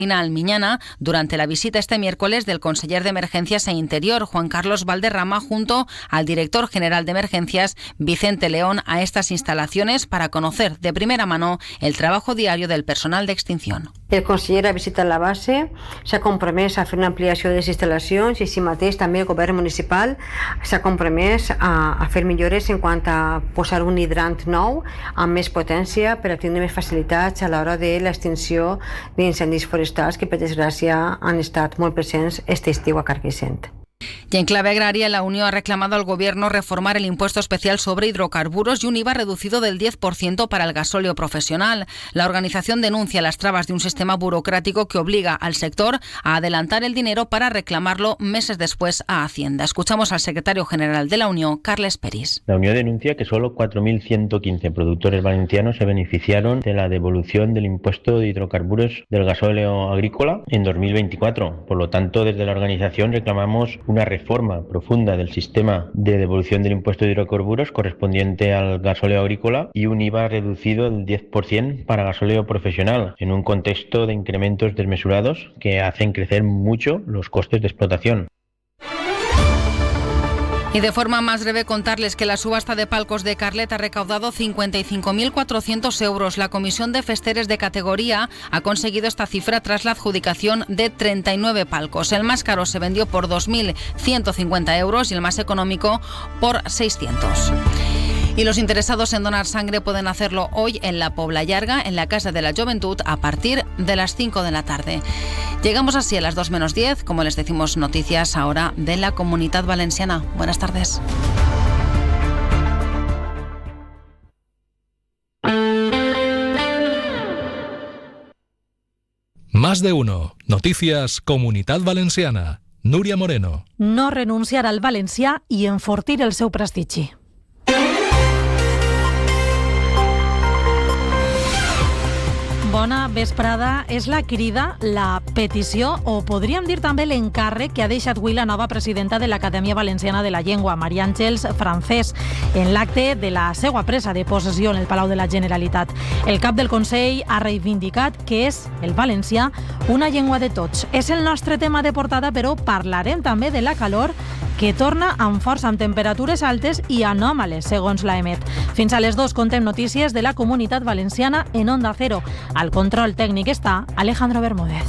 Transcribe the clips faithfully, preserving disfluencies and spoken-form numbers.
Almiñana durante la visita este miércoles del conseller de Emergencias e Interior, Juan Carlos Valderrama, junto al director general de Emergencias, Vicente León, a estas instalaciones para conocer de primera mano el trabajo diario del personal de extinción. El conseller ha visitat la base, s'ha compromès a fer una ampliació de les instal·lacions i així mateix també el govern municipal s'ha compromès a, a fer millores en quant a posar un hidrant nou amb més potència per a tindre més facilitats a l'hora de l'extinció d'incendis forestals que per desgràcia han estat molt presents este estiu a Carquissent. Y en clave agraria, la Unión ha reclamado al Gobierno reformar el impuesto especial sobre hidrocarburos y un I V A reducido del diez por ciento para el gasóleo profesional. La organización denuncia las trabas de un sistema burocrático que obliga al sector a adelantar el dinero para reclamarlo meses después a Hacienda. Escuchamos al secretario general de la Unión, Carles Peris. La Unión denuncia que solo cuatro mil ciento quince productores valencianos se beneficiaron de la devolución del impuesto de hidrocarburos del gasóleo agrícola en dos mil veinticuatro. Por lo tanto, desde la organización reclamamos una reforma profunda del sistema de devolución del impuesto de hidrocarburos correspondiente al gasóleo agrícola y un I V A reducido del diez por ciento para gasóleo profesional, en un contexto de incrementos desmesurados que hacen crecer mucho los costes de explotación. Y de forma más breve contarles que la subasta de palcos de Carlet ha recaudado cincuenta y cinco mil cuatrocientos euros. La Comisión de Festeres de categoría ha conseguido esta cifra tras la adjudicación de treinta y nueve palcos. El más caro se vendió por dos mil ciento cincuenta euros y el más económico por seiscientos. Y los interesados en donar sangre pueden hacerlo hoy en la Pobla Llarga, en la Casa de la Juventud, a partir de las cinco de la tarde. Llegamos así a las dos menos diez, como les decimos, noticias ahora de la Comunitat Valenciana. Buenas tardes. Más de uno. Noticias Comunitat Valenciana. Núria Moreno. No renunciar al valencià i enfortir el seu prestigi. Bona vesprada. És la crida, la petició o podríem dir també l'encàrrec que ha deixat avui la nova presidenta de l'Acadèmia Valenciana de la Llengua, Maria Àngels Francés, en l'acte de la seva presa de possessió en el Palau de la Generalitat. El cap del Consell ha reivindicat que és el valencià una llengua de tots. És el nostre tema de portada, però parlarem també de la calor que torna amb força, amb temperatures altes i anòmales, segons l'A E M E T. Fins a les dues contem notícies de la Comunitat Valenciana en Onda Cero. Al control tècnic està Alejandro Bermúdez.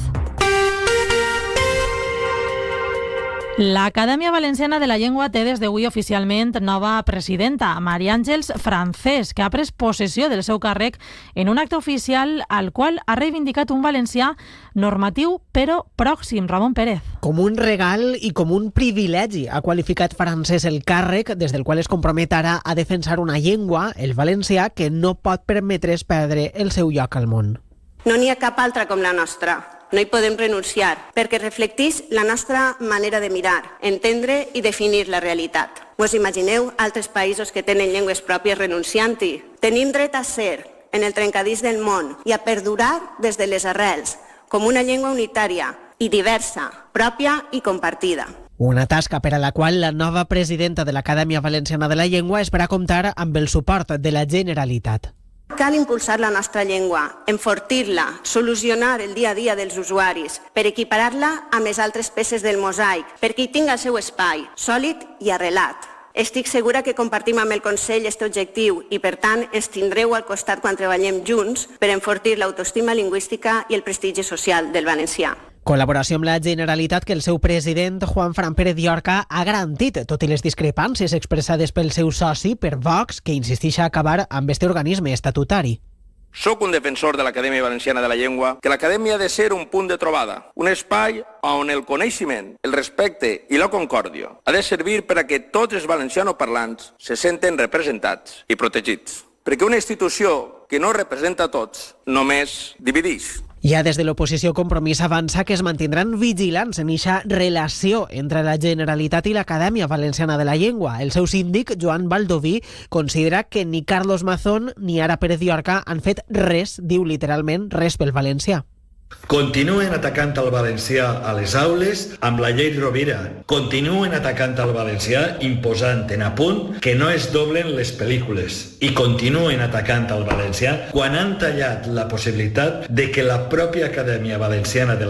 L'Acadèmia Valenciana de la Llengua té des d'avui oficialment nova presidenta, Maria Àngels Francés, que ha pres possessió del seu càrrec en un acte oficial al qual ha reivindicat un valencià normatiu però pròxim. Ramon Pérez. Com un regal i com un privilegi ha qualificat Francés el càrrec des del qual es compromet ara a defensar una llengua, el valencià, que no pot permetre's perdre el seu lloc al món. No n'hi ha cap altra com la nostra. No hi podem renunciar, perquè reflecteix la nostra manera de mirar, entendre i definir la realitat. Us imagineu altres països que tenen llengües pròpies renunciant-hi? Tenim dret a ser en el trencadís del món i a perdurar des de les arrels, com una llengua unitària i diversa, pròpia i compartida. Una tasca per a la qual la nova presidenta de l'Acadèmia Valenciana de la Llengua espera comptar amb el suport de la Generalitat. Cal impulsar la nostra llengua, enfortir-la, solucionar el dia a dia dels usuaris, per equiparar-la amb les altres peces del mosaic, perquè hi tingui el seu espai, sòlid i arrelat. Estic segura que compartim amb el Consell aquest objectiu i, per tant, ens tindreu al costat quan treballem junts per enfortir l'autoestima lingüística i el prestigi social del valencià. Col·laboració amb la Generalitat que el seu president, Juan Fran Pérez Llorca, ha garantit, tot i les discrepàncies expressades pel seu soci, per Vox, que insisteix a acabar amb este organisme estatutari. Soc un defensor de l'Acadèmia Valenciana de la Llengua, que l'Acadèmia ha de ser un punt de trobada, un espai on el coneixement, el respecte i la concòrdia ha de servir per a que tots els valencianoparlants se senten representats i protegits. Perquè una institució que no representa a tots només divideix. Ja des de l'oposició Compromís avança que es mantindran vigilants en eixa relació entre la Generalitat i l'Acadèmia Valenciana de la Llengua. El seu síndic, Joan Baldoví, considera que ni Carlos Mazón ni ara Pérez Llorca han fet res, diu literalment, res pel valencià. Continuen atacant el valencià a les aules amb la llei Rovira. Continuen atacant el valencià imposant en apunt que no es doblen les pel·lícules. I continuen atacant el valencià quan han tallat la possibilitat de que la pròpia Acadèmia Valenciana de la